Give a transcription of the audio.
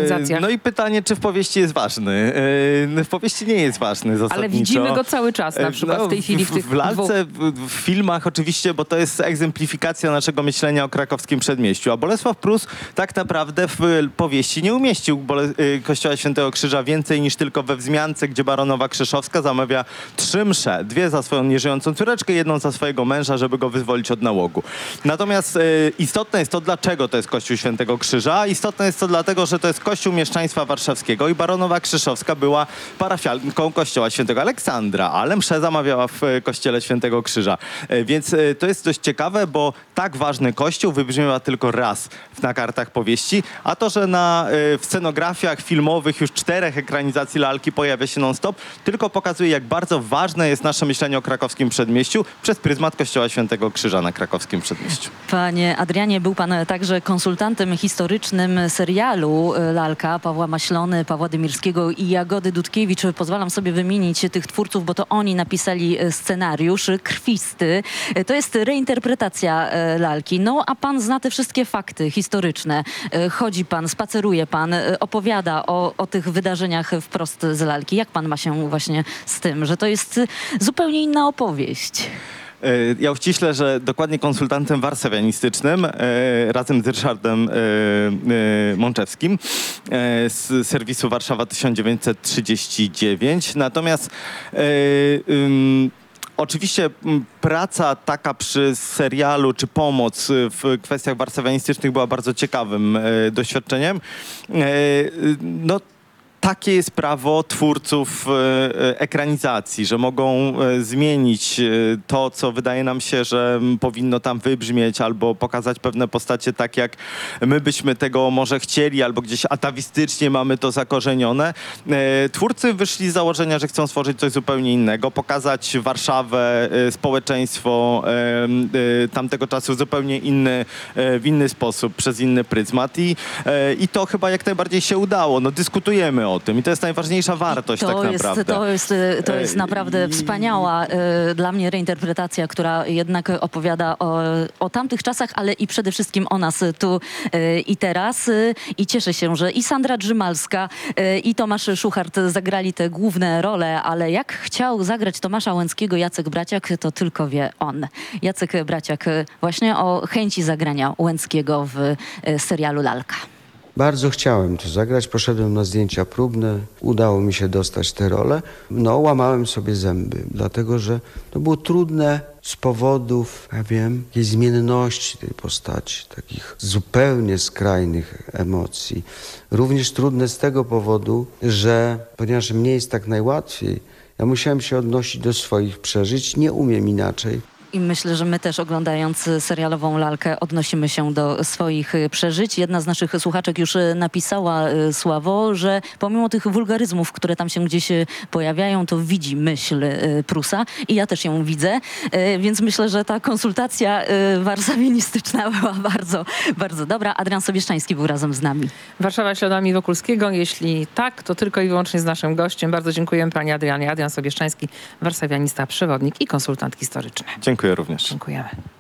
ekranizacjach. No i pytanie, czy w powieści jest ważny. W powieści nie jest ważny zasadniczo. Ale widzimy go cały czas, na przykład w tej chwili w tych w lalce, w filmach oczywiście, bo to jest egzemplifikacja naszego myślenia o krakowskim przedmieściu. A Bolesław Prus tak naprawdę w powieści nie umieścił Kościoła Świętego Krzyża więcej niż tylko we wzmiance, gdzie baronowa Krzeszowska zamawia 3 msze. 2 za swoją nieżyjącą córeczkę, 1 za swojego męża, żeby go wyzwolić od nałogu. Natomiast istotne jest to, dlaczego to jest Kościół Świętego Krzyża. Istotne jest to dlatego, że to jest Kościół Mieszczaństwa Warszawskiego i baronowa Krzeszowska była parafianką Kościoła Świętego Aleksandra, ale mszę zamawiała w Kościele Świętego Krzyża. Więc to jest dość ciekawe, bo tak ważny kościół wybrzmiewa tylko raz na kartach powieści, a to, że w scenografiach filmowych już 4 ekranizacji lalki pojawia się non-stop, tylko pokazuje, jak bardzo ważne jest nasze myślenie o krakowskim przedmieściu przez pryzmat Kościoła Świętego Krzyża na krakowskim przedmieściu. Panie Adrianie, był pan także konsultantem historycznym serialu Lalka Pawła Maślony, Pawła Dymirskiego i Jagody Dudkiewicz. Pozwalam sobie wymienić tych twórców, bo to oni napisali scenariusz krwisty. To jest reinterpretacja lalki. No, a pan zna te wszystkie fakty historyczne. Chodzi pan, spaceruje pan, opowiada o tych wydarzeniach wprost z lalki. Jak pan ma się właśnie z tym, że to jest zupełnie inna opowieść? Ja uściślę, że dokładnie konsultantem warszawianistycznym razem z Ryszardem Mączewskim z serwisu Warszawa 1939. Natomiast oczywiście praca taka przy serialu czy pomoc w kwestiach warszawianistycznych była bardzo ciekawym doświadczeniem. No, takie jest prawo twórców ekranizacji, że mogą zmienić to, co wydaje nam się, że powinno tam wybrzmieć, albo pokazać pewne postacie tak, jak my byśmy tego może chcieli, albo gdzieś atawistycznie mamy to zakorzenione. Twórcy wyszli z założenia, że chcą stworzyć coś zupełnie innego, pokazać Warszawę, społeczeństwo tamtego czasu w zupełnie w inny sposób, przez inny pryzmat i to chyba jak najbardziej się udało. No, dyskutujemy o tym i to jest najważniejsza wartość tak naprawdę. To jest naprawdę wspaniała dla mnie reinterpretacja, która jednak opowiada o tamtych czasach, ale i przede wszystkim o nas tu i teraz. I cieszę się, że i Sandra Drzymalska, i Tomasz Szuchart zagrali te główne role, ale jak chciał zagrać Tomasza Łęckiego Jacek Braciak, to tylko wie on. Jacek Braciak właśnie o chęci zagrania Łęckiego w serialu Lalka. Bardzo chciałem to zagrać, poszedłem na zdjęcia próbne, udało mi się dostać tę rolę. No, łamałem sobie zęby, dlatego że to było trudne z powodów, ja wiem, jakiejś zmienności tej postaci, takich zupełnie skrajnych emocji. Również trudne z tego powodu, że ponieważ mnie jest tak najłatwiej, ja musiałem się odnosić do swoich przeżyć, nie umiem inaczej. I myślę, że my też oglądając serialową Lalkę odnosimy się do swoich przeżyć. Jedna z naszych słuchaczek już napisała, Sławo, że pomimo tych wulgaryzmów, które tam się gdzieś pojawiają, to widzi myśl Prusa i ja też ją widzę, więc myślę, że ta konsultacja warszawianistyczna była bardzo, bardzo dobra. Adrian Sobieszczański był razem z nami. Warszawa śladami Wokulskiego. Jeśli tak, to tylko i wyłącznie z naszym gościem. Bardzo dziękujemy panie Adrianie. Adrian Sobieszczański, warszawianista, przewodnik i konsultant historyczny. Dziękuję również. Dziękujemy.